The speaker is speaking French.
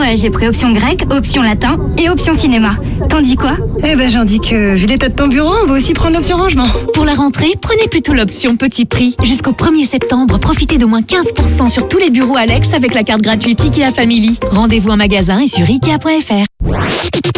j'ai pris option grec, option latin et option cinéma. T'en dis quoi? Eh ben, j'en dis que, vu l'état de ton bureau, on va aussi prendre l'option rangement. Pour la rentrée, prenez plutôt l'option petit prix. Jusqu'au 1er septembre, profitez d'au moins 15% sur tous les bureaux Alex avec la carte gratuite IKEA Family. Rendez-vous en magasin et sur ikea.fr.